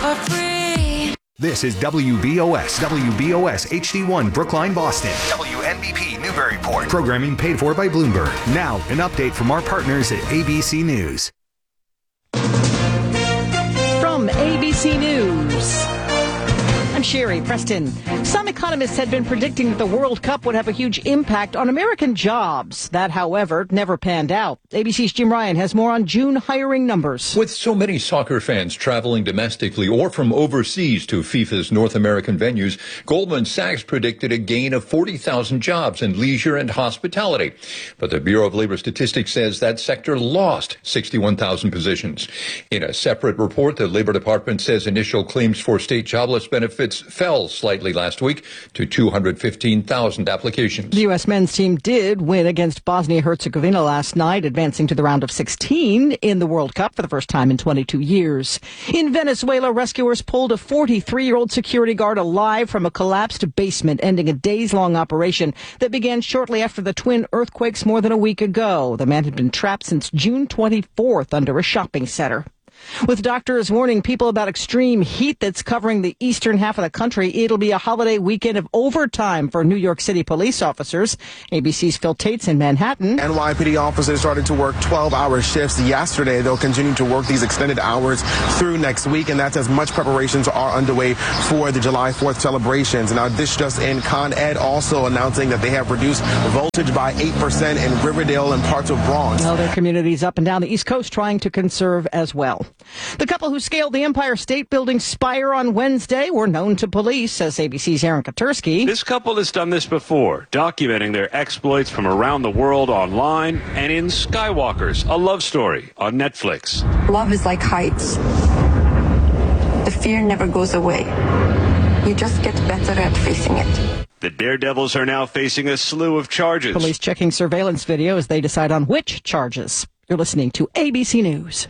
for free. This is WBOS HD1 Brookline, Boston. WNBP Newburyport. Programming paid for by Bloomberg. Now, an update from our partners at ABC News. From ABC News, I'm Sherry Preston. Some economists had been predicting that the World Cup would have a huge impact on American jobs. That, however, never panned out. ABC's Jim Ryan has more on June hiring numbers. With so many soccer fans traveling domestically or from overseas to FIFA's North American venues, Goldman Sachs predicted a gain of 40,000 jobs in leisure and hospitality. But the Bureau of Labor Statistics says that sector lost 61,000 positions. In a separate report, the Labor Department says initial claims for state jobless benefits fell slightly last week to 215,000 applications. The U.S. men's team did win against Bosnia-Herzegovina last night, advancing to the round of 16 in the World Cup for the first time in 22 years. In Venezuela, rescuers pulled a 43-year-old security guard alive from a collapsed basement, ending a days-long operation that began shortly after the twin earthquakes more than a week ago. The man had been trapped since June 24th under a shopping center. With doctors warning people about extreme heat that's covering the eastern half of the country, it'll be a holiday weekend of overtime for New York City police officers. ABC's Phil Tate's in Manhattan. NYPD officers started to work 12-hour shifts yesterday. They'll continue to work these extended hours through next week, and that's as much preparations are underway for the July 4th celebrations. Now, this just in, Con Ed also announcing that they have reduced voltage by 8% in Riverdale and parts of Bronx. Other communities up and down the East Coast trying to conserve as well. The couple who scaled the Empire State Building spire on Wednesday were known to police, says ABC's Aaron Katursky. This couple has done this before, documenting their exploits from around the world online and in Skywalkers, a love story on Netflix. Love is like heights. The fear never goes away. You just get better at facing it. The Daredevils are now facing a slew of charges. Police checking surveillance video as they decide on which charges. You're listening to ABC News.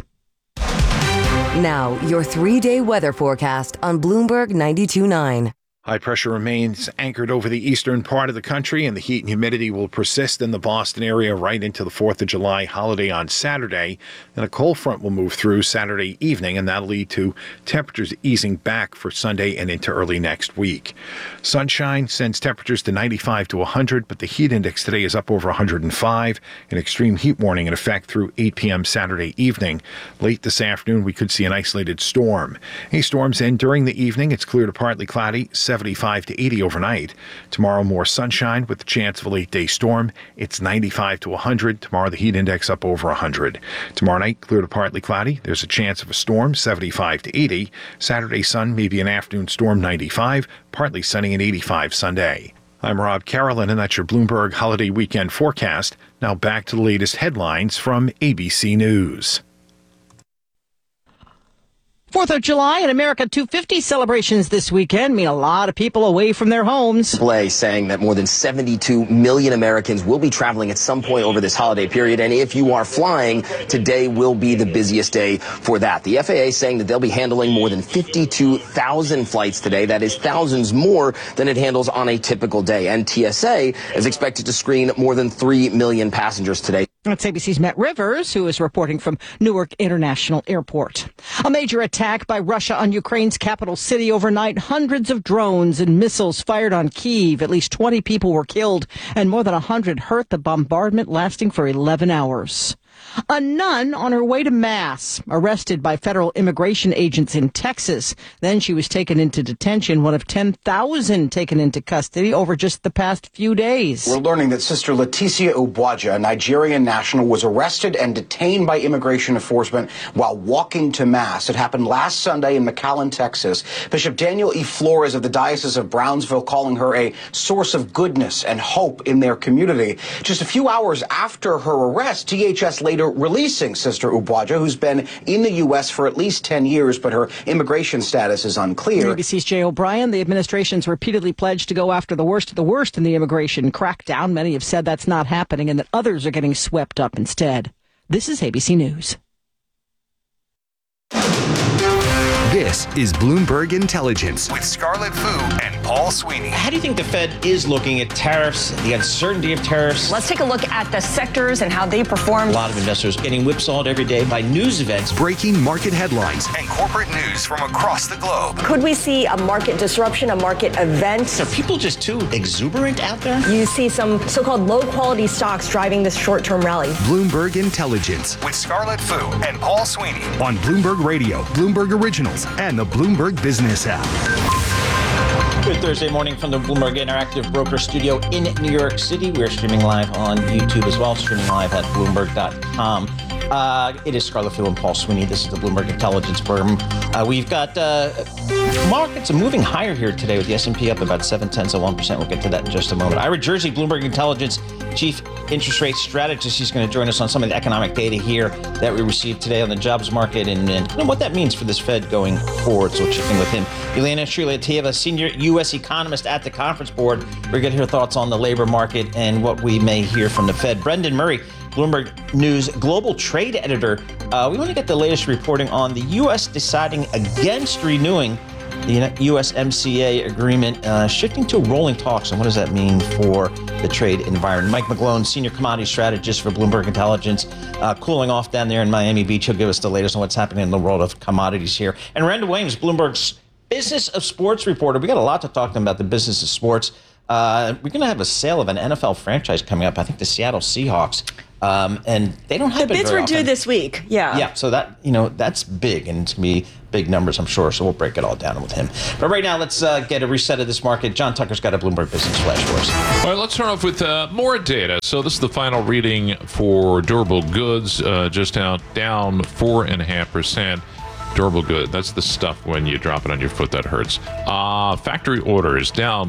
Now, your 3-day weather forecast on Bloomberg 92.9. High pressure remains anchored over the eastern part of the country, and the heat and humidity will persist in the Boston area right into the 4th of July holiday on Saturday. Then a cold front will move through Saturday evening, and that'll lead to temperatures easing back for Sunday and into early next week. Sunshine sends temperatures to 95 to 100, but the heat index today is up over 105. An extreme heat warning in effect through 8 p.m. Saturday evening. Late this afternoon, we could see an isolated storm. Any storms end during the evening. It's clear to partly cloudy, 75 to 80 overnight. Tomorrow, more sunshine with the chance of a late-day storm. It's 95 to 100. Tomorrow, the heat index up over 100. Tomorrow night, clear to partly cloudy. There's a chance of a storm, 75 to 80. Saturday, sun, maybe an afternoon storm, 95. Partly sunny and 85 Sunday. I'm Rob Carolyn, and that's your Bloomberg Holiday Weekend forecast. Now back to the latest headlines from ABC News. 4th of July and America 250 celebrations this weekend mean a lot of people away from their homes. Display saying that more than 72 million Americans will be traveling at some point over this holiday period. And if you are flying, today will be the busiest day for that. The FAA saying that they'll be handling more than 52,000 flights today. That is thousands more than it handles on a typical day. And TSA is expected to screen more than 3 million passengers today. That's ABC's Matt Rivers, who is reporting from Newark International Airport. A major attack by Russia on Ukraine's capital city overnight. Hundreds of drones and missiles fired on Kyiv. At least 20 people were killed and more than 100 hurt. The bombardment lasting for 11 hours. A nun on her way to Mass, arrested by federal immigration agents in Texas. Then she was taken into detention, one of 10,000 taken into custody over just the past few days. We're learning that Sister Leticia Ubuaja, a Nigerian national, was arrested and detained by immigration enforcement while walking to Mass. It happened last Sunday in McAllen, Texas. Bishop Daniel E. Flores of the Diocese of Brownsville calling her a source of goodness and hope in their community. Just a few hours after her arrest, DHS later releasing Sister Ubuaja, who's been in the U.S. for at least 10 years, but her immigration status is unclear. ABC's Jay O'Brien. The administration's repeatedly pledged to go after the worst of the worst in the immigration crackdown. Many have said that's not happening and that others are getting swept up instead. This is ABC News. This This is Bloomberg Intelligence with Scarlett Fu and Paul Sweeney. How do you think the Fed is looking at tariffs, the uncertainty of tariffs? Let's take a look at the sectors and how they performed. A lot of investors getting whipsawed every day by news events. Breaking market headlines and corporate news from across the globe. Could we see a market disruption, a market event? Are people just too exuberant out there? You see some so-called low-quality stocks driving this short-term rally. Bloomberg Intelligence with Scarlett Fu and Paul Sweeney on Bloomberg Radio, Bloomberg Originals, and the Bloomberg Business app. Good Thursday morning from the Bloomberg Interactive Broker Studio in New York City. We're streaming live on YouTube as well, streaming live at Bloomberg.com. It is Scarlett Fu and Paul Sweeney. This is the Bloomberg Intelligence Program. We've got markets are moving higher here today with the S&P up about 0.7%. We'll get to that in just a moment. Ira Jersey, Bloomberg Intelligence Chief Interest Rate Strategist. He's going to join us on some of the economic data here that we received today on the jobs market and what that means for this Fed going forward. So we'll check in with him. Elena Shrilateva, Senior U.S. Economist at the Conference Board. We're going to hear thoughts on the labor market and what we may hear from the Fed. Brendan Murray, Bloomberg News Global Trade Editor. We want to get the latest reporting on the U.S. deciding against renewing the USMCA agreement, shifting to rolling talks. And what does that mean for the trade environment? Mike McGlone, Senior Commodity Strategist for Bloomberg Intelligence, cooling off down there in Miami Beach. He'll give us the latest on what's happening in the world of commodities here. And Randall Williams, Bloomberg's Business of Sports reporter. We got a lot to talk to him about the business of sports. We're going to have a sale of an NFL franchise coming up. I think the Seattle Seahawks. And they don't have the bids were due this week. Yeah. Yeah. So that, that's big, and it's going to be big numbers, I'm sure. So we'll break it all down with him. But right now, let's get a reset of this market. John Tucker's got a Bloomberg Business Flash for us. All right, let's start off with more data. So this is the final reading for durable goods, just out down 4.5%. Durable good. That's the stuff when you drop it on your foot that hurts. Factory orders down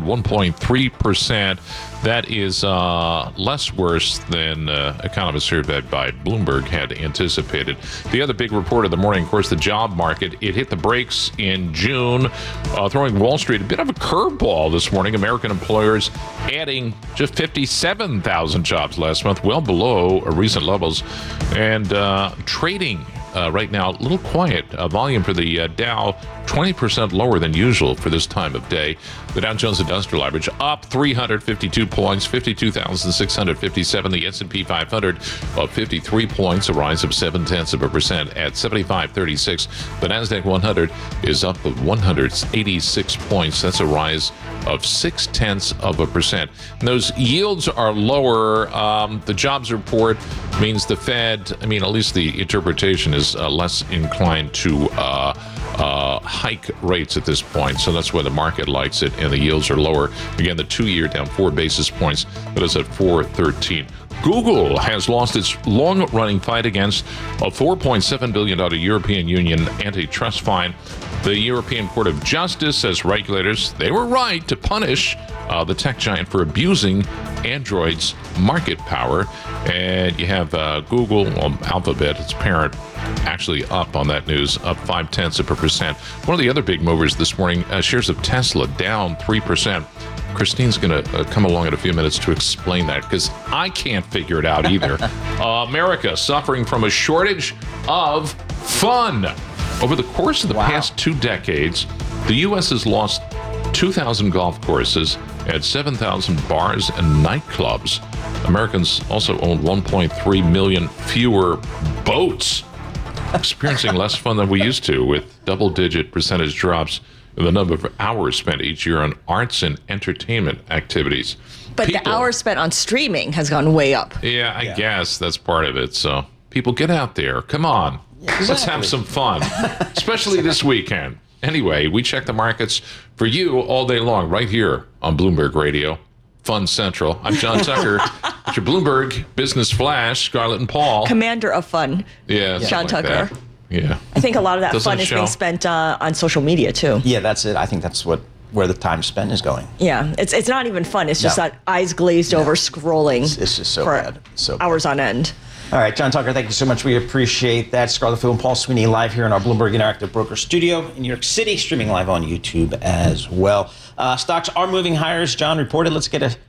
1.3%. That is less worse than economists surveyed by Bloomberg had anticipated. The other big report of the morning, of course, the job market. It hit the brakes in June, throwing Wall Street a bit of a curveball this morning. American employers adding just 57,000 jobs last month, well below recent levels. And trading right now, a little quiet. Volume for the Dow, 20% lower than usual for this time of day. The Dow Jones Industrial Average up 352 points, 52,657. The S&P 500 up 53 points, a rise of 0.7% at 7536. The Nasdaq 100 is up 186 points. That's a rise of 0.6%. And those yields are lower. The jobs report means the Fed, at least the interpretation is less inclined to hike rates at this point. So that's why the market likes it, and the yields are lower. Again, the 2-year down 4 basis points. That is at 4.13. Google has lost its long-running fight against a $4.7 billion European Union antitrust fine. The European Court of Justice says regulators, they were right to punish the tech giant for abusing Android's market power. And you have Google, Alphabet, its parent, actually up on that news, up 0.5%. One of the other big movers this morning, shares of Tesla down 3%. Christine's going to come along in a few minutes to explain that, because I can't figure it out either. America suffering from a shortage of fun. Over the course of the past 2 decades, the U.S. has lost 2,000 golf courses and 7,000 bars and nightclubs. Americans also own 1.3 million fewer boats, experiencing less fun than we used to, with double-digit percentage drops in the number of hours spent each year on arts and entertainment activities. But the hours spent on streaming has gone way up. Yeah, I guess that's part of it. So people, get out there. Come on. Exactly. Let's have some fun, especially this weekend. Anyway, we check the markets for you all day long right here on Bloomberg Radio, Fun Central. I'm John Tucker. It's your Bloomberg Business Flash, Scarlett and Paul. Commander of fun. Yeah, John Tucker. That. Yeah. I think a lot of that fun is being spent on social media, too. Yeah, that's it. I think that's where the time spent is going. Yeah, it's not even fun. It's just that eyes glazed over scrolling. It's just so bad. So hours on end. All right, John Tucker, thank you so much. We appreciate that. Scarlett Fu and Paul Sweeney live here in our Bloomberg Interactive Broker Studio in New York City, streaming live on YouTube as well. Stocks are moving higher, as John reported. Let's get a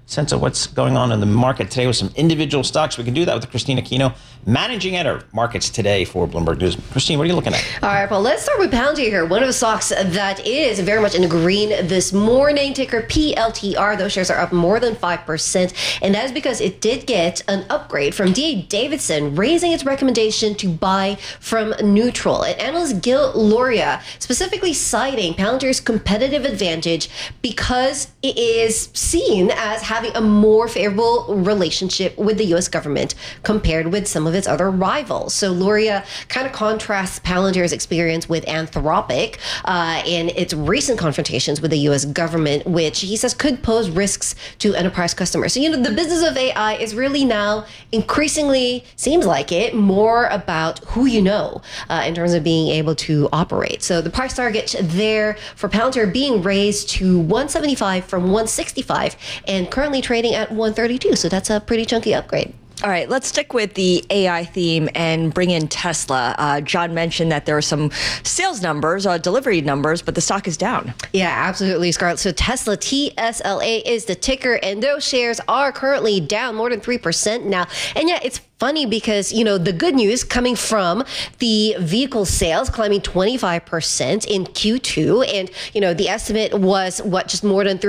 sense of what's going on in the market today with some individual stocks. We can do that with Christina Aquino, managing editor markets today for Bloomberg News. Christine, what are you looking at? All right, well, let's start with Palantir here. One of the stocks that is very much in the green this morning, ticker PLTR. Those shares are up more than 5%. And that is because it did get an upgrade from D.A. Davidson, raising its recommendation to buy from neutral. And analyst Gil Luria specifically citing Palantir's competitive advantage because it is seen as having a more favorable relationship with the U.S. government compared with some of its other rivals. So Luria kind of contrasts Palantir's experience with Anthropic in its recent confrontations with the U.S. government, which he says could pose risks to enterprise customers. So, the business of AI is really now increasingly, seems like it, more about who you know in terms of being able to operate. So the price target there for Palantir being raised to 175 from 165 and currently trading at 132. So that's a pretty chunky upgrade. All right, let's stick with the AI theme and bring in Tesla. John mentioned that there are some sales numbers, delivery numbers, but the stock is down. Yeah, absolutely, Scarlett. So Tesla, TSLA is the ticker, and those shares are currently down more than 3% now. And yeah, it's funny because, the good news coming from the vehicle sales climbing 25% in Q2. And, the estimate was just more than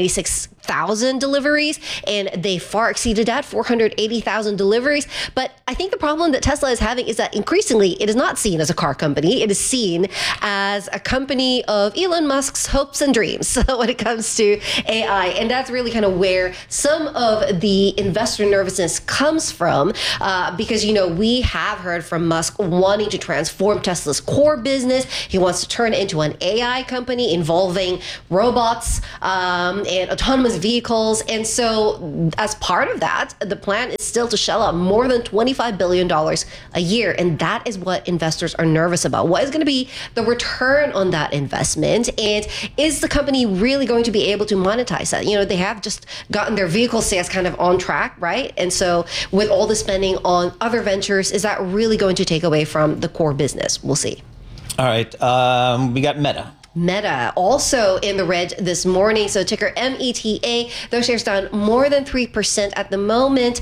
396,000 deliveries. And they far exceeded that, 480,000 deliveries. But I think the problem that Tesla is having is that increasingly it is not seen as a car company. It is seen as a company of Elon Musk's hopes and dreams when it comes to AI. And that's really kind of where some of the investor nervousness comes from. Because, we have heard from Musk wanting to transform Tesla's core business. He wants to turn it into an AI company involving robots and autonomous vehicles. And so as part of that, the plan is still to shell out more than $25 billion a year. And that is what investors are nervous about. What is going to be the return on that investment? And is the company really going to be able to monetize that? They have just gotten their vehicle sales kind of on track, right? And so with all the spending on other ventures, is that really going to take away from the core business? We'll see. All right. We got Meta also in the red this morning. So ticker META, those shares down more than 3% at the moment.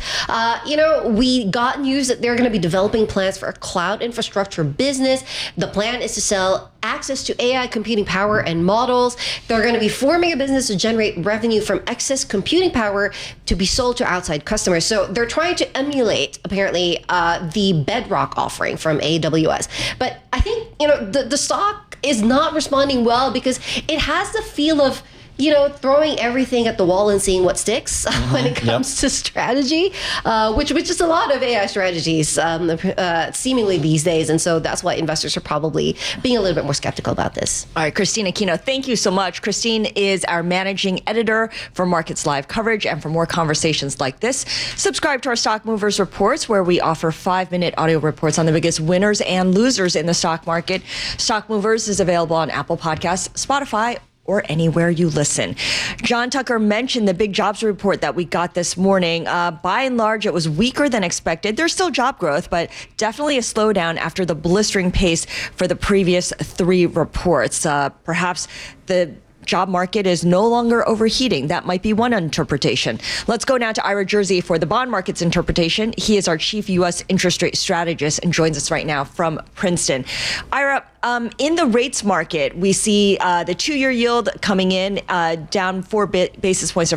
We got news that they're going to be developing plans for a cloud infrastructure business. The plan is to sell access to AI computing power and models. They're going to be forming a business to generate revenue from excess computing power to be sold to outside customers. So they're trying to emulate, apparently, the Bedrock offering from AWS. But I think, the stock is not responding well because it has the feel of throwing everything at the wall and seeing what sticks when it comes to strategy, which is a lot of AI strategies seemingly these days. And so that's why investors are probably being a little bit more skeptical about this. All right, Christina Aquino, thank you so much. Christine is our managing editor for Markets Live coverage. And for more conversations like this, subscribe to our Stock Movers reports, where we offer 5-minute audio reports on the biggest winners and losers in the stock market. Stock Movers is available on Apple Podcasts, Spotify, or anywhere you listen. John Tucker mentioned the big jobs report that we got this morning. By and large, it was weaker than expected. There's still job growth, but definitely a slowdown after the blistering pace for the previous 3 reports. Perhaps the job market is no longer overheating. That might be one interpretation. Let's go now to Ira Jersey for the bond market's interpretation. He is our chief U.S. interest rate strategist and joins us right now from Princeton. Ira, in the rates market, we see the 2-year yield coming in down 4 basis points to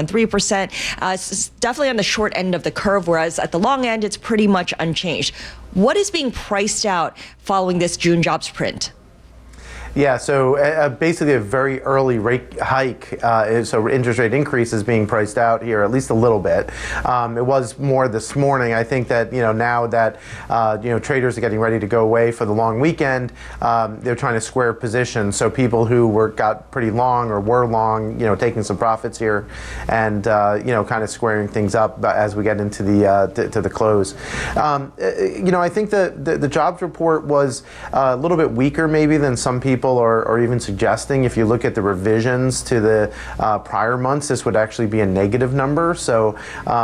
4.13%. It's definitely on the short end of the curve, whereas at the long end, it's pretty much unchanged. What is being priced out following this June jobs print? Yeah, so basically a very early rate hike, so interest rate increase is being priced out here, at least a little bit. It was more this morning. I think that, now that, traders are getting ready to go away for the long weekend, they're trying to square positions. So people who got pretty long or were long, taking some profits here and, kind of squaring things up as we get into the close. I think the jobs report was a little bit weaker maybe than some people people are even suggesting, if you look at the revisions to the prior months, this would actually be a negative number. So,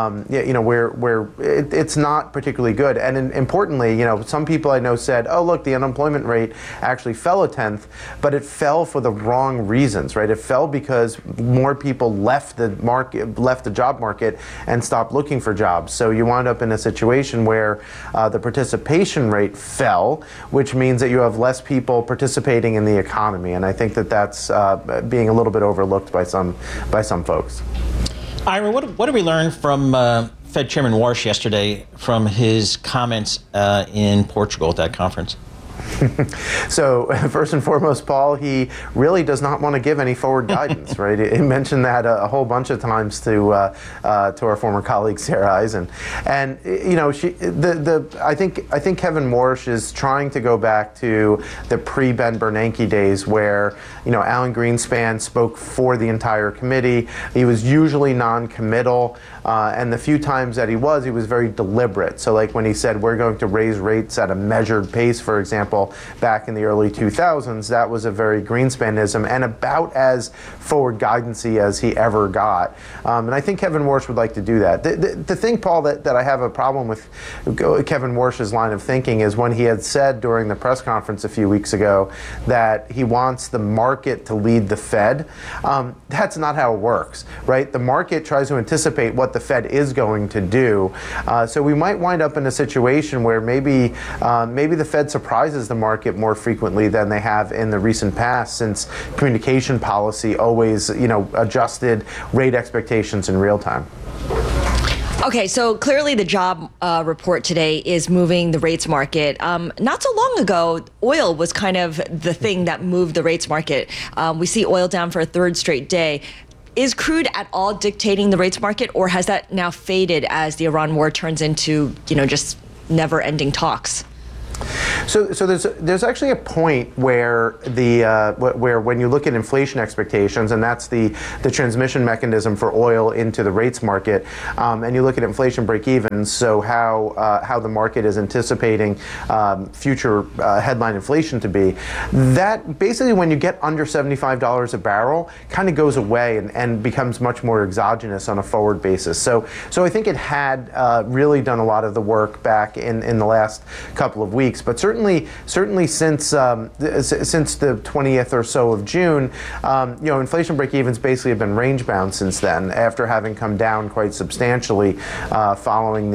it's not particularly good. And importantly, some people I know said, oh, look, the unemployment rate actually fell a tenth, but it fell for the wrong reasons, right? It fell because more people left the job market and stopped looking for jobs. So you wound up in a situation where the participation rate fell, which means that you have less people participating in the economy. And I think that's being a little bit overlooked by some folks. Ira, what did we learn from Fed Chairman Warsh yesterday from his comments in Portugal at that conference? So first and foremost, Paul, he really does not want to give any forward guidance, right? He mentioned that a whole bunch of times to our former colleague Sarah Eisen, and I think Kevin Warsh is trying to go back to the pre-Ben Bernanke days where Alan Greenspan spoke for the entire committee. He was usually non-committal, and the few times that he was very deliberate. So like when he said we're going to raise rates at a measured pace, for example, back in the early 2000s, that was a very Greenspanism and about as forward guidance-y as he ever got. And I think Kevin Warsh would like to do that. The thing, Paul, that I have a problem with Kevin Warsh's line of thinking is when he had said during the press conference a few weeks ago that he wants the market to lead the Fed. That's not how it works, right? The market tries to anticipate what the Fed is going to do. So we might wind up in a situation where maybe the Fed surprises the market more frequently than they have in the recent past, since communication policy always, adjusted rate expectations in real time. Okay, so clearly the job report today is moving the rates market. Not so long ago, oil was kind of the thing that moved the rates market. We see oil down for a third straight day. Is crude at all dictating the rates market, or has that now faded as the Iran war turns into, just never-ending talks? So there's actually a point where where when you look at inflation expectations, and that's the transmission mechanism for oil into the rates market, and you look at inflation break-evens, so how the market is anticipating future headline inflation to be, that basically when you get under $75 a barrel kind of goes away and becomes much more exogenous on a forward basis. So I think it had really done a lot of the work back in the last couple of weeks, but certainly since the 20th or so of June, inflation break-evens basically have been range-bound since then, after having come down quite substantially following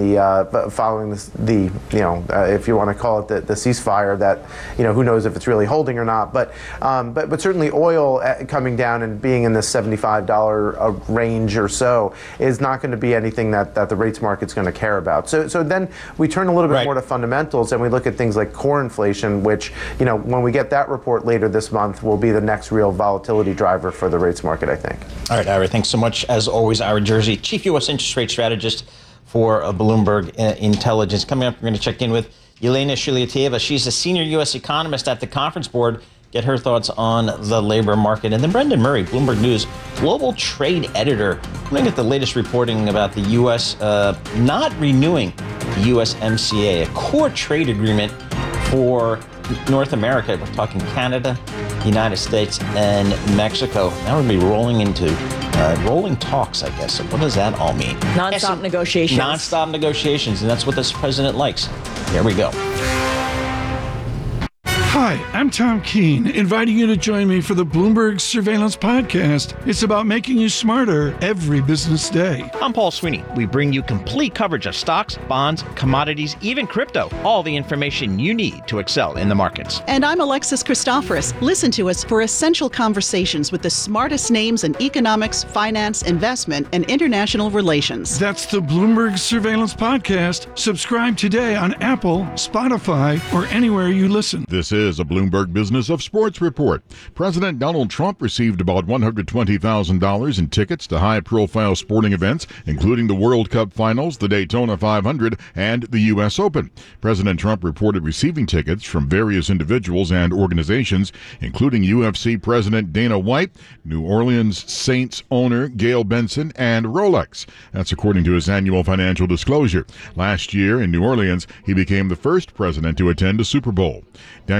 the if you want to call it the ceasefire that who knows if it's really holding or not, but certainly oil coming down and being in the $75 range or so is not going to be anything that the rates market's going to care about. So then we turn a little bit more to fundamentals and we look at things like core inflation, which, when we get that report later this month, will be the next real volatility driver for the rates market, I think. All right, Ira, thanks so much. As always, Ira Jersey, Chief U.S. Interest Rate Strategist for Bloomberg Intelligence. Coming up, we're going to check in with Yelena Shulyatyeva. She's a senior U.S. economist at the Conference Board. Get her thoughts on the labor market. And then Brendan Murray, Bloomberg News, global trade editor. We're going to get the latest reporting about the U.S. Not renewing the USMCA, a core trade agreement for North America. We're talking Canada, the United States, and Mexico. Now we're going to be rolling into rolling talks, I guess. So what does that all mean? Non-stop negotiations. Non-stop negotiations, and that's what this president likes. Here we go. Hi, I'm Tom Keene, inviting you to join me for the Bloomberg Surveillance Podcast. It's about making you smarter every business day. I'm Paul Sweeney. We bring you complete coverage of stocks, bonds, commodities, even crypto. All the information you need to excel in the markets. And I'm Alexis Christoforous. Listen to us for essential conversations with the smartest names in economics, finance, investment, and international relations. That's the Bloomberg Surveillance Podcast. Subscribe today on Apple, Spotify, or anywhere you listen. This is a Bloomberg Business of Sports report. President Donald Trump received about $120,000 in tickets to high-profile sporting events, including the World Cup Finals, the Daytona 500, and the U.S. Open. President Trump reported receiving tickets from various individuals and organizations, including UFC President Dana White, New Orleans Saints owner Gail Benson, and Rolex. That's according to his annual financial disclosure. Last year in New Orleans, he became the first president to attend a Super Bowl. Daniel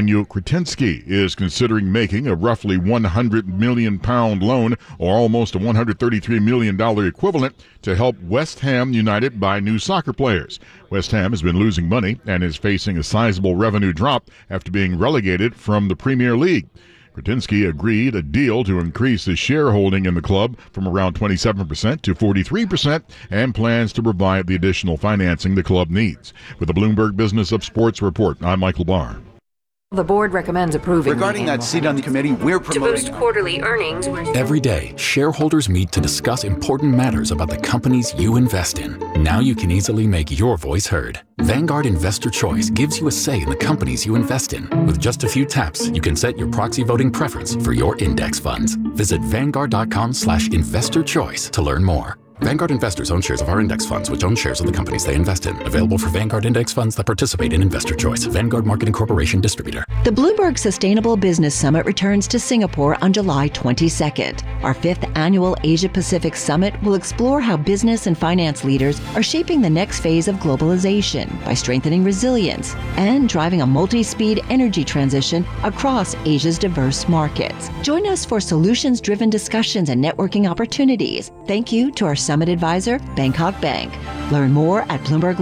Daniel Kretinsky is considering making a roughly £100 million loan, or almost a $133 million equivalent, to help West Ham United buy new soccer players. West Ham has been losing money and is facing a sizable revenue drop after being relegated from the Premier League. Kretinsky agreed a deal to increase his shareholding in the club from around 27% to 43% and plans to provide the additional financing the club needs. With the Bloomberg Business of Sports report, I'm Michael Barr. The board recommends approving. Regarding that seat on the committee, we're promoting. To boost quarterly earnings. Every day, shareholders meet to discuss important matters about the companies you invest in. Now you can easily make your voice heard. Vanguard Investor Choice gives you a say in the companies you invest in. With just a few taps, you can set your proxy voting preference for your index funds. Visit Vanguard.com/investorchoice to learn more. Vanguard investors own shares of our index funds, which own shares of the companies they invest in. Available for Vanguard index funds that participate in Investor Choice. Vanguard Marketing Corporation distributor. The Bloomberg Sustainable Business Summit returns to Singapore on July 22nd. Our 5th annual Asia-Pacific Summit will explore how business and finance leaders are shaping the next phase of globalization by strengthening resilience and driving a multi-speed energy transition across Asia's diverse markets. Join us for solutions-driven discussions and networking opportunities. Thank you to our Summit advisor, Bangkok Bank. Learn more at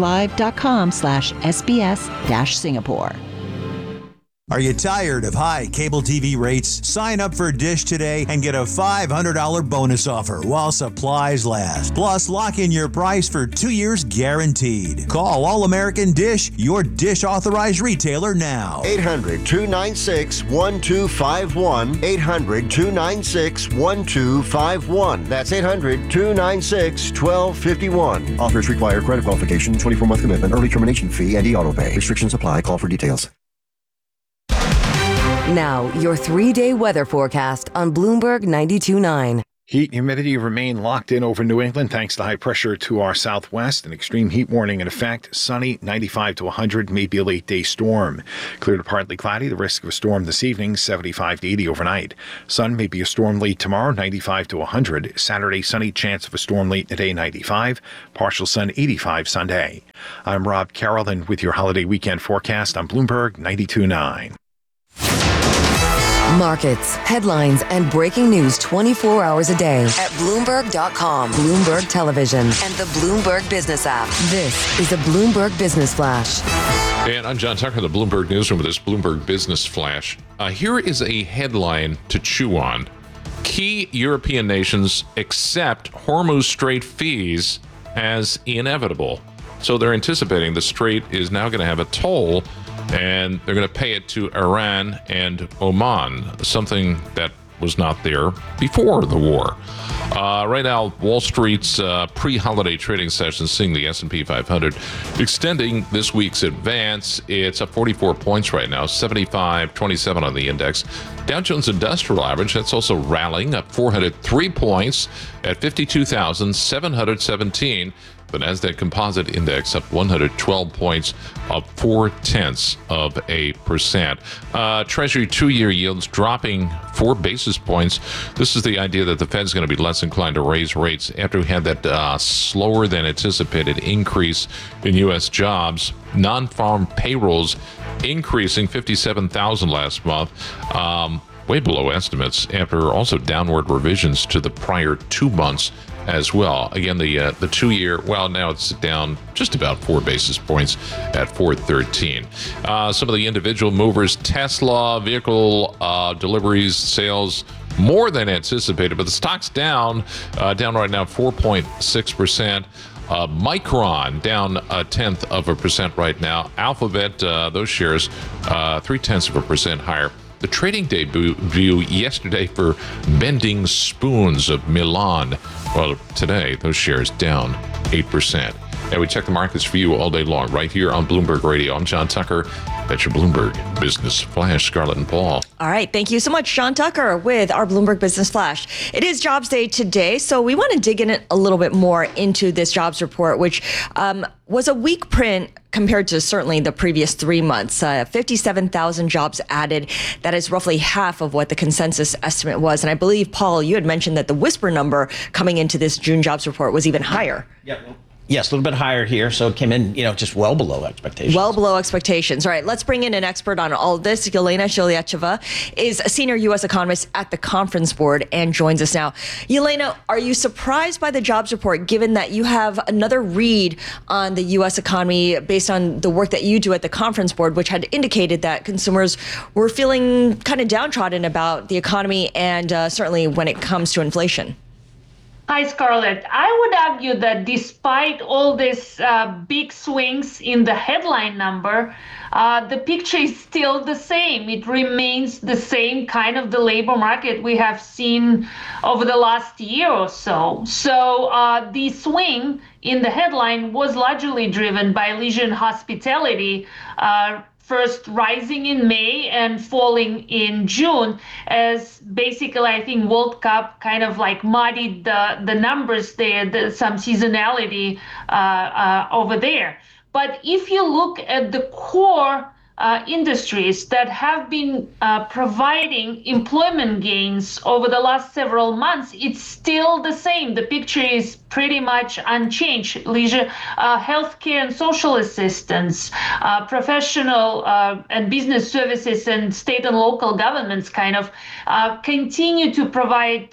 bloomberglive.com/SBS-Singapore. Are you tired of high cable TV rates? Sign up for Dish today and get a $500 bonus offer while supplies last. Plus, lock in your price for 2 years guaranteed. Call All American Dish, your Dish authorized retailer now. 800-296-1251. 800-296-1251. That's 800-296-1251. Offers require credit qualification, 24-month commitment, early termination fee, and e-auto pay. Restrictions apply. Call for details. Now, your 3-day weather forecast on Bloomberg 92.9. Heat and humidity remain locked in over New England thanks to high pressure to our southwest. An extreme heat warning in effect. Sunny, 95 to 100, maybe a late-day storm. Clear to partly cloudy. The risk of a storm this evening, 75 to 80 overnight. Sun may be a storm late tomorrow, 95 to 100. Saturday, sunny, chance of a storm late in the day, 95. Partial sun, 85 Sunday. I'm Rob Carroll, and with your holiday weekend forecast on Bloomberg 92.9. Markets, headlines, and breaking news 24 hours a day at Bloomberg.com, Bloomberg Television, and the Bloomberg Business app. This is a Bloomberg Business Flash. And I'm John Tucker, the Bloomberg Newsroom with this Bloomberg Business Flash. Here is a headline to chew on. Key European nations accept Hormuz Strait fees as inevitable. So they're anticipating the strait is now going to have a toll, and they're going to pay it to Iran and Oman, something that was not there before the war. Right now, Wall Street's pre-holiday trading session seeing the S&P 500 extending this week's advance. It's up 44 points right now, 75.27 on the index. Dow Jones Industrial Average, that's also rallying, up 403 points at 52,717. The NASDAQ Composite Index up 112 points, up 0.4%. Treasury 2-year yields dropping 4 basis points. This is the idea that the Fed's going to be less inclined to raise rates after we had that slower than anticipated increase in U.S. jobs. Non-farm payrolls increasing 57,000 last month. Way below estimates after also downward revisions to the prior 2 months as well. Again, the 2-year, well, now it's down just about 4 basis points at 413. Some of the individual movers, Tesla vehicle deliveries, sales more than anticipated, but the stock's down right now 4.6%. Micron down 0.1% right now. Alphabet, those shares 0.3% higher. The trading debut yesterday for Bending Spoons of Milan. Well, today, those shares down 8%. And we check the markets for you all day long right here on Bloomberg Radio. I'm John Tucker. That's your Bloomberg Business Flash, Scarlett and Paul. All right. Thank you so much, John Tucker, with our Bloomberg Business Flash. It is Jobs Day today, so we want to dig in a little bit more into this jobs report, which was a weak print compared to certainly the previous 3 months. 57,000 jobs added. That is roughly half of what the consensus estimate was. And I believe, Paul, you had mentioned that the whisper number coming into this June jobs report was even higher. Yeah. Yes, a little bit higher here, so it came in, just well below expectations. Well below expectations. All right, let's bring in an expert on all this. Yelena Shiliacheva is a senior U.S. economist at the Conference Board and joins us now. Yelena, are you surprised by the jobs report, given that you have another read on the U.S. economy based on the work that you do at the Conference Board, which had indicated that consumers were feeling kind of downtrodden about the economy and certainly when it comes to inflation? Hi, Scarlett. I would argue that despite all these big swings in the headline number, the picture is still the same. It remains the same kind of the labor market we have seen over the last year or so. So the swing in the headline was largely driven by leisure and hospitality, first rising in May and falling in June, as basically I think World Cup kind of like muddied the numbers there, some seasonality over there. But if you look at the core industries that have been providing employment gains over the last several months, it's still the same. The picture is pretty much unchanged. Leisure, healthcare and social assistance, professional and business services and state and local governments kind of continue to provide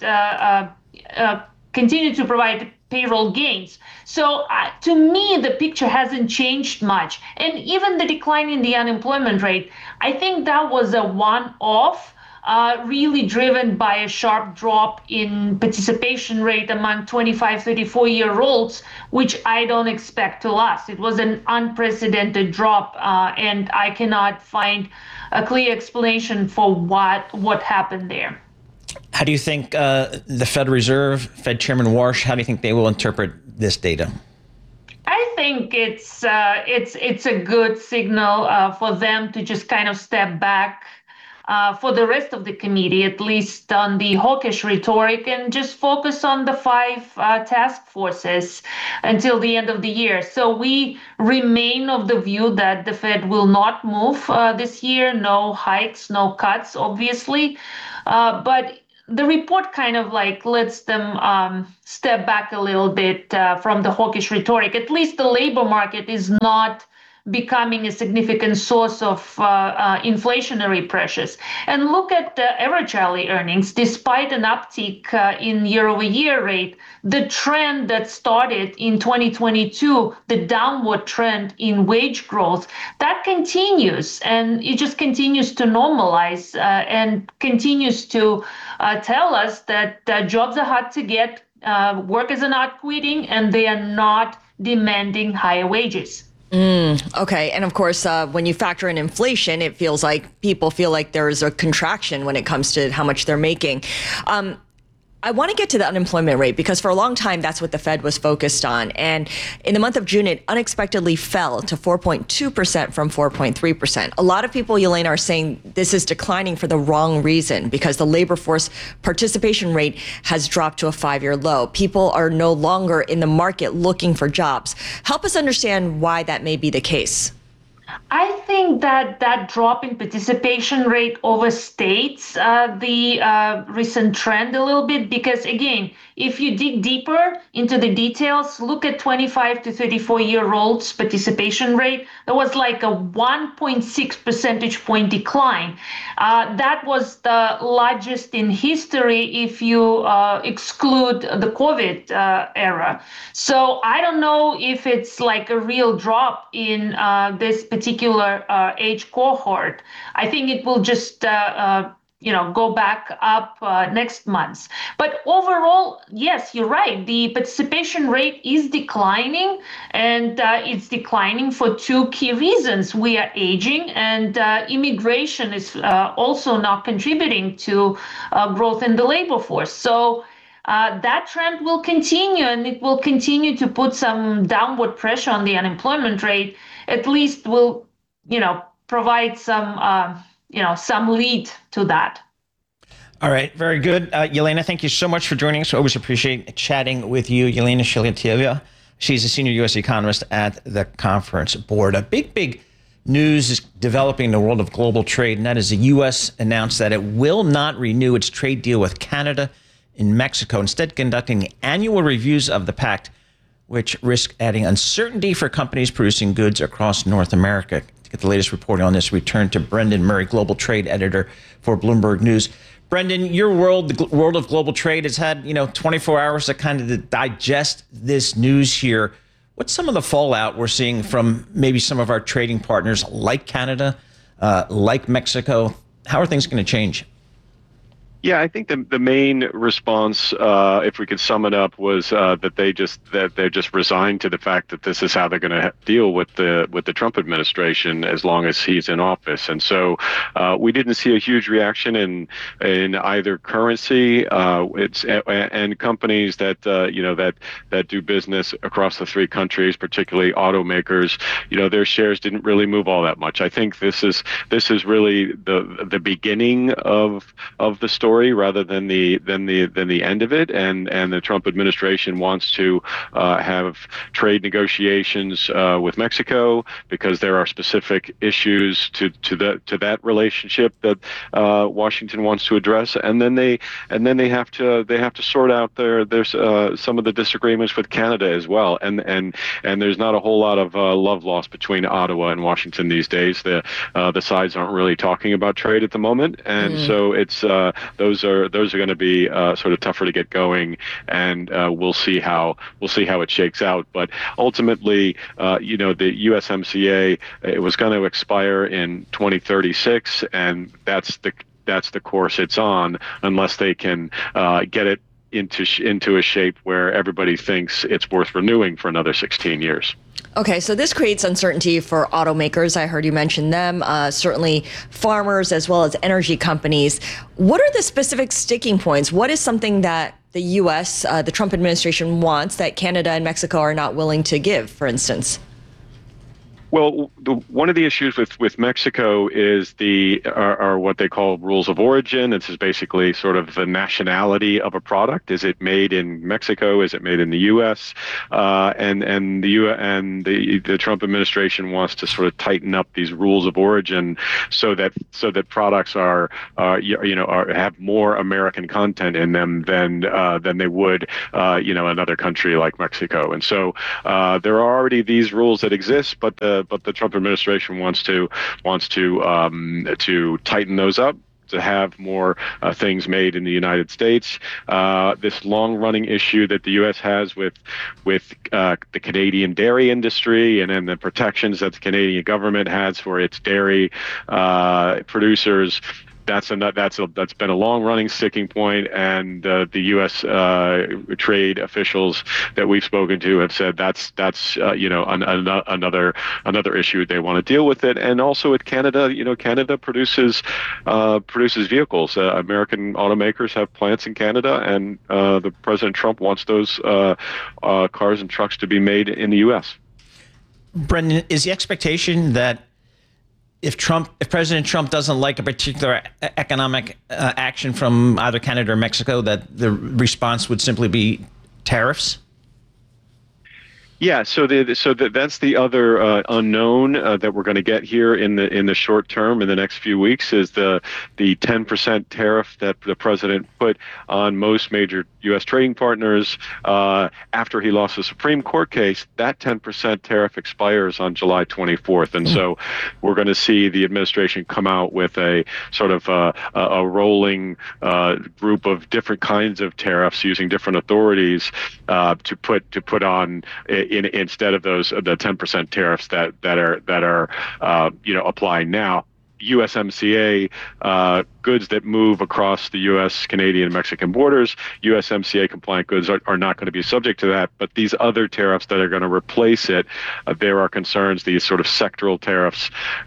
payroll gains. So to me, the picture hasn't changed much. And even the decline in the unemployment rate, I think that was a one-off, really driven by a sharp drop in participation rate among 25, 34-year-olds, which I don't expect to last. It was an unprecedented drop, and I cannot find a clear explanation for what happened there. How do you think the Federal Reserve, Fed Chairman Warsh, how do you think they will interpret this data? I think it's a good signal for them to just kind of step back for the rest of the committee, at least on the hawkish rhetoric, and just focus on the 5 task forces until the end of the year. So we remain of the view that the Fed will not move this year. No hikes, no cuts, obviously. But the report kind of like lets them step back a little bit from the hawkish rhetoric. At least the labor market is not becoming a significant source of inflationary pressures. And look at the average hourly earnings. Despite an uptick in year-over-year rate, the trend that started in 2022, the downward trend in wage growth, that continues, and it just continues to normalize and continues to tell us that jobs are hard to get, workers are not quitting, and they are not demanding higher wages. Okay. And of course, when you factor in inflation, it feels like people feel like there's a contraction when it comes to how much they're making. I want to get to the unemployment rate because for a long time, that's what the Fed was focused on. And in the month of June, it unexpectedly fell to 4.2% from 4.3%. A lot of people, Yelena, are saying this is declining for the wrong reason because the labor force participation rate has dropped to a 5-year low. People are no longer in the market looking for jobs. Help us understand why that may be the case. I think that drop in participation rate overstates the recent trend a little bit because, again, if you dig deeper into the details, look at 25 to 34-year-olds participation rate. There was like a 1.6 percentage point decline. That was the largest in history if you exclude the COVID era. So I don't know if it's like a real drop in this particular age cohort. I think it will just go back up next month. But overall, yes, you're right. The participation rate is declining, and it's declining for 2 key reasons. We are aging, and immigration is also not contributing to growth in the labor force. So that trend will continue, and it will continue to put some downward pressure on the unemployment rate. At least will, provide some lead to that. All right, very good. Yelena, thank you so much for joining us. We always appreciate chatting with you. Yelena Shiliacheva, she's a senior U.S. economist at the Conference Board. A big news is developing in the world of global trade, and that is the U.S. announced that it will not renew its trade deal with Canada and Mexico, instead conducting annual reviews of the pact which risk adding uncertainty for companies producing goods across North America. To get the latest reporting on this, we turn to Brendan Murray, Global Trade Editor for Bloomberg News. Brendan, your world, the world of global trade, has had 24 hours to kind of digest this news here. What's some of the fallout we're seeing from maybe some of our trading partners like Canada, like Mexico? How are things going to change? Yeah, I think the main response, if we could sum it up, was that they're just resigned to the fact that this is how they're going to deal with the Trump administration as long as he's in office. And so we didn't see a huge reaction in either currency. And companies that that do business across the three countries, particularly automakers, their shares didn't really move all that much. I think this is really the beginning of the story, rather than the end of it, and the Trump administration wants to have trade negotiations with Mexico because there are specific issues to that relationship that Washington wants to address, and then they have to sort out there's some of the disagreements with Canada as well, and there's not a whole lot of love lost between Ottawa and Washington these days. The sides aren't really talking about trade at the moment, and so it's those are going to be sort of tougher to get going, and we'll see how it shakes out. But ultimately, the USMCA, it was going to expire in 2036, and that's the course it's on, unless they can get it into a shape where everybody thinks it's worth renewing for another 16 years. Okay, so this creates uncertainty for automakers. I heard you mention them, certainly farmers as well as energy companies. What are the specific sticking points? What is something that the U.S., the Trump administration wants that Canada and Mexico are not willing to give, for instance? Well, one of the issues with Mexico is are what they call rules of origin. This is basically sort of the nationality of a product. Is it made in Mexico? Is it made in the U.S.? And the Trump administration wants to sort of tighten up these rules of origin so that products have more American content in them than they would another country like Mexico. And so there are already these rules that exist, but the Trump administration wants to tighten those up, to have more things made in the United States. This long-running issue that the U.S. has with the Canadian dairy industry, and then the protections that the Canadian government has for its dairy producers. That's been a long-running sticking point, and the U.S. Trade officials that we've spoken to have said that's another issue they want to deal with it. And also with Canada, Canada produces vehicles. American automakers have plants in Canada, and the President Trump wants those cars and trucks to be made in the U.S. Brendan, is the expectation that if President Trump doesn't like a particular economic action from either Canada or Mexico, that the response would simply be tariffs? Yeah, so that's the other unknown that we're going to get here in the short term, in the next few weeks, is the 10% tariff that the president put on most major U.S. trading partners after he lost the Supreme Court case. That 10% tariff expires on July 24th, and so we're going to see the administration come out with a sort of a rolling group of different kinds of tariffs using different authorities to put on. Instead of the 10% tariffs that are applying now. USMCA goods that move across the U.S., Canadian, and Mexican borders, USMCA compliant goods are not going to be subject to that. But these other tariffs that are going to replace it, there are concerns. These sort of sectoral tariffs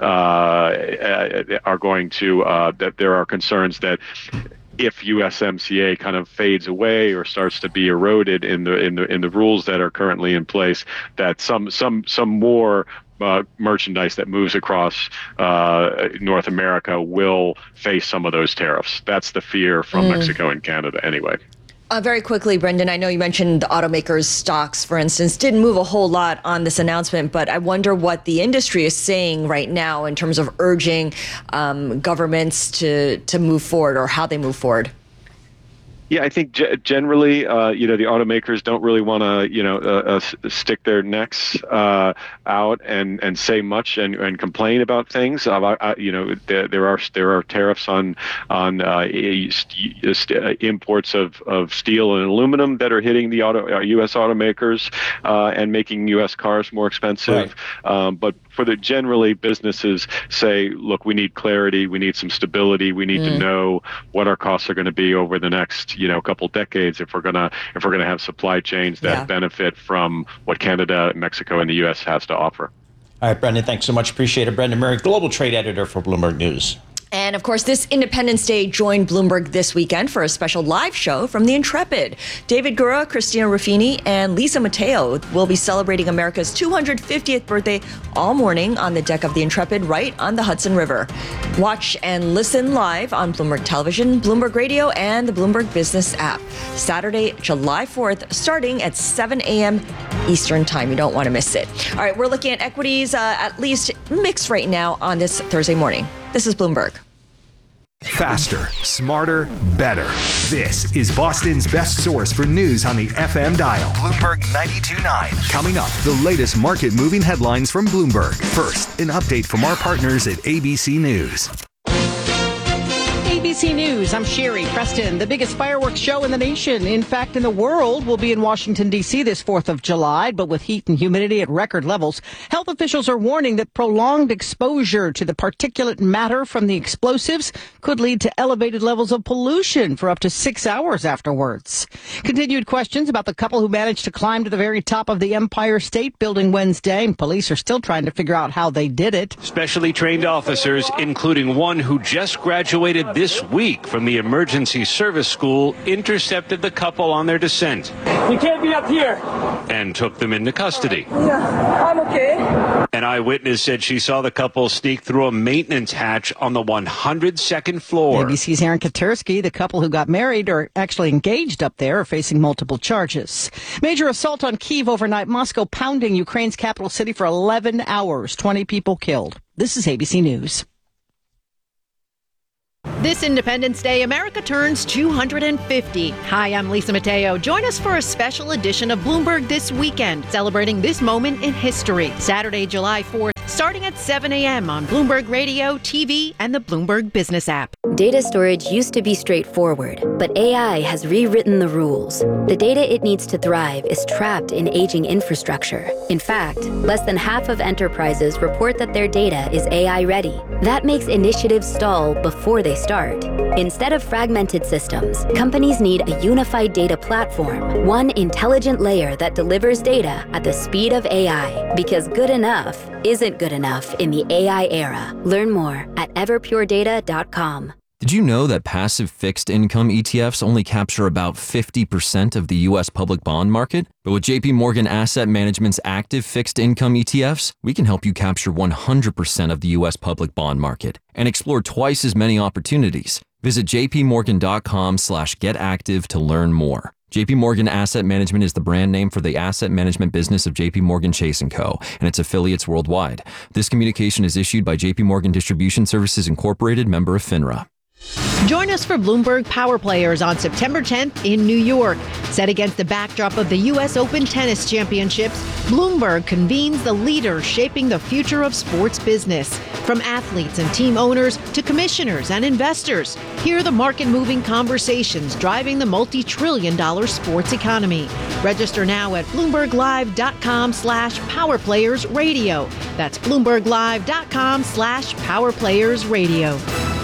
are going to that there are concerns that if USMCA kind of fades away or starts to be eroded in the rules that are currently in place, that some more merchandise that moves across North America will face some of those tariffs. That's the fear from Mexico and Canada anyway. Very quickly, Brendan, I know you mentioned the automakers' stocks, for instance, didn't move a whole lot on this announcement, but I wonder what the industry is saying right now in terms of urging governments to move forward, or how they move forward. Yeah, I think generally, the automakers don't really want to, stick their necks out and say much and complain about things. There are tariffs on imports of steel and aluminum that are hitting the U.S. automakers and making U.S. cars more expensive. Right. But generally, businesses say, look, we need clarity, we need some stability, we need to know what our costs are going to be over the next couple decades if we're gonna have supply chains that benefit from what Canada, Mexico, and the U.S. has to offer. All right, Brendan, thanks so much. Appreciate it. Brendan Murray, global trade editor for Bloomberg News. And of course, this Independence Day joined Bloomberg this weekend for a special live show from the Intrepid. David Gura, Christina Ruffini, and Lisa Mateo will be celebrating America's 250th birthday all morning on the deck of the Intrepid right on the Hudson River. Watch and listen live on Bloomberg Television, Bloomberg Radio, and the Bloomberg Business app. Saturday, July 4th, starting at 7 a.m. Eastern Time. You don't want to miss it. All right, we're looking at equities, at least mixed right now on this Thursday morning. This is Bloomberg. Faster, smarter, better. This is Boston's best source for news on the FM dial. Bloomberg 92.9. Coming up, the latest market-moving headlines from Bloomberg. First, an update from our partners at ABC News. ABC News, I'm Sherry Preston. The biggest fireworks show in the nation, in fact, in the world, will be in Washington, D.C. this 4th of July. But with heat and humidity at record levels, health officials are warning that prolonged exposure to the particulate matter from the explosives could lead to elevated levels of pollution for up to 6 hours afterwards. Continued questions about the couple who managed to climb to the very top of the Empire State Building Wednesday. Police are still trying to figure out how they did it. Specially trained officers, including one who just graduated this week from the emergency service school, intercepted the couple on their descent. You can't be up here. And took them into custody. Yeah, I'm okay. An eyewitness said she saw the couple sneak through a maintenance hatch on the 102nd floor. ABC's Aaron Katersky, the couple who got married or actually engaged up there, are facing multiple charges. Major assault on Kyiv overnight. Moscow pounding Ukraine's capital city for 11 hours. 20 people killed. This is ABC News. This Independence Day, America turns 250. Hi, I'm Lisa Mateo. Join us for a special edition of Bloomberg This Weekend, celebrating this moment in history. Saturday, July 4th, starting at 7 a.m. on Bloomberg Radio, TV, and the Bloomberg Business app. Data storage used to be straightforward, but AI has rewritten the rules. The data it needs to thrive is trapped in aging infrastructure. In fact, less than half of enterprises report that their data is AI ready. That makes initiatives stall before they start. Instead of fragmented systems, companies need a unified data platform, one intelligent layer that delivers data at the speed of AI. Because good enough isn't good enough in the AI era. Learn more at everpuredata.com. Did you know that passive fixed income ETFs only capture about 50% of the U.S. public bond market? But with JP Morgan Asset Management's active fixed income ETFs, we can help you capture 100% of the U.S. public bond market and explore twice as many opportunities. Visit jpmorgan.com/getactive to learn more. JP Morgan Asset Management is the brand name for the asset management business of JP Morgan Chase & Co. and its affiliates worldwide. This communication is issued by JP Morgan Distribution Services Incorporated, member of FINRA. Join us for Bloomberg Power Players on September 10th in New York. Set against the backdrop of the U.S. Open Tennis Championships, Bloomberg convenes the leaders shaping the future of sports business. From athletes and team owners to commissioners and investors, hear the market-moving conversations driving the multi-trillion-dollar sports economy. Register now at BloombergLive.com/PowerPlayersRadio. That's BloombergLive.com/PowerPlayersRadio.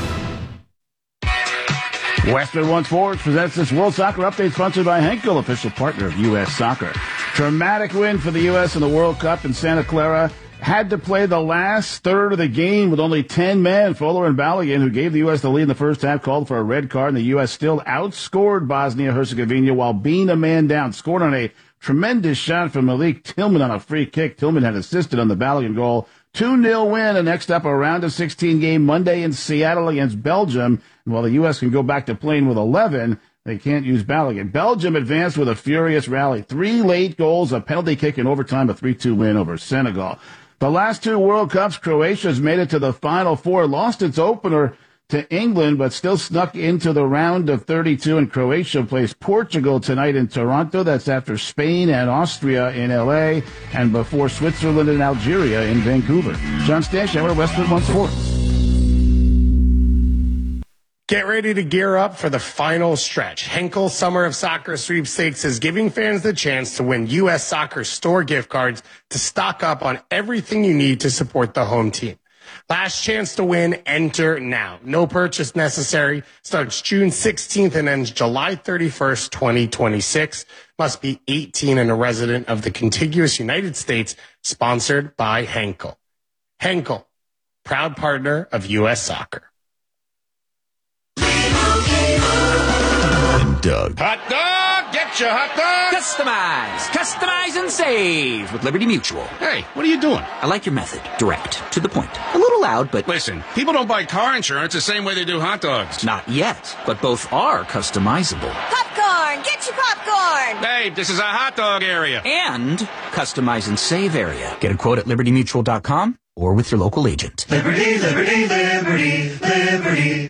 Westwood One Sports presents this World Soccer Update sponsored by Henkel, official partner of U.S. Soccer. Dramatic win for the U.S. in the World Cup in Santa Clara. Had to play the last third of the game with only 10 men. Fuller and Balogun, who gave the U.S. the lead in the first half, called for a red card, and the U.S. still outscored Bosnia-Herzegovina while being a man down. Scored on a tremendous shot from Malik Tillman on a free kick. Tillman had assisted on the Balogun goal. 2-0 win, and next up a round of 16 game Monday in Seattle against Belgium. And while the U.S. can go back to playing with 11, they can't use Balogun. Belgium advanced with a furious rally. 3 late goals, a penalty kick in overtime, a 3-2 win over Senegal. The last 2 World Cups, Croatia's made it to the Final Four, lost its opener to England, but still snuck into the round of 32. And Croatia plays Portugal tonight in Toronto. That's after Spain and Austria in L.A. and before Switzerland and Algeria in Vancouver. John Stanshauer, Westwood One Sports. Get ready to gear up for the final stretch. Henkel Summer of Soccer Sweepstakes is giving fans the chance to win U.S. Soccer store gift cards to stock up on everything you need to support the home team. Last chance to win, enter now. No purchase necessary. Starts June 16th and ends July 31st, 2026. Must be 18 and a resident of the contiguous United States. Sponsored by Henkel. Henkel, proud partner of U.S. Soccer. And Doug. Hot dog! Get your hot dog! Customize and save with Liberty Mutual. Hey, what are you doing? I like your method. Direct. To the point. A little loud, but... Listen, people don't buy car insurance the same way they do hot dogs. Not yet, but both are customizable. Popcorn! Get your popcorn! Hey, this is a hot dog area. And customize and save area. Get a quote at LibertyMutual.com or with your local agent. Liberty, liberty, liberty, liberty.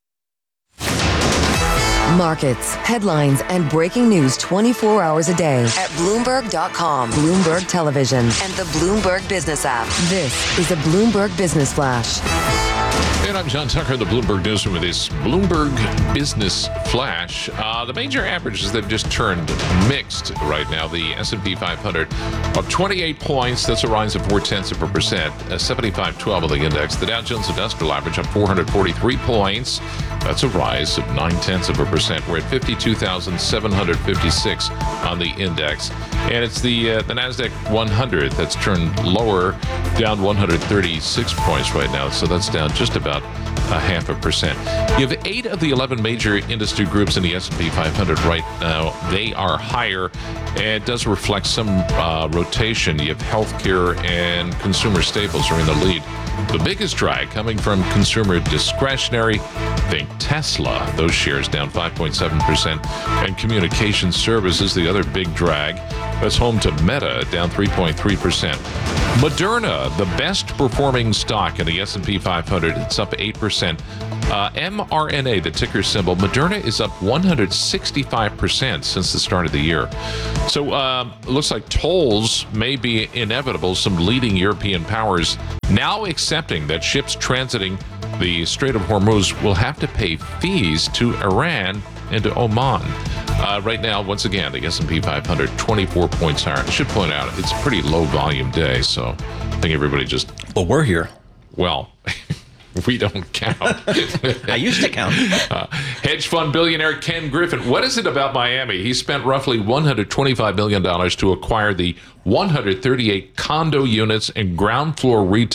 Markets, headlines, and breaking news 24 hours a day at Bloomberg.com, Bloomberg Television, and the Bloomberg Business app. This is a Bloomberg Business Flash. And I'm John Tucker, the Bloomberg Newsroom, with this Bloomberg Business Flash. The major averages, they've just turned mixed right now. The S&P 500 up 28 points. That's a rise of 0.4%. 75.12 of the index. The Dow Jones Industrial Average up 443 points. That's a rise of 0.9%. We're at 52,756 on the index. And it's the NASDAQ 100 that's turned lower, down 136 points right now. So that's down just about 0.5%. You have 8 of the 11 major industry groups in the S&P 500 right now. They are higher, and it does reflect some rotation. You have healthcare and consumer staples are in the lead. The biggest drag coming from consumer discretionary, think Tesla. Those shares down 5.7%. And communication services, the other big drag. That's home to Meta, down 3.3%. Moderna, the best performing stock in the S&P 500. It's up 8%. mRNA, the ticker symbol, Moderna is up 165% since the start of the year. So it looks like tolls may be inevitable. Some leading European powers now accepting that ships transiting the Strait of Hormuz will have to pay fees to Iran and to Oman. Right now, once again, the S&P 500, 24 points higher. I should point out, it's a pretty low volume day, so I think everybody just... Well, we're here. Well... We don't count. I used to count. Hedge fund billionaire Ken Griffin. What is it about Miami? He spent roughly $125 million to acquire the 138 condo units and ground floor retail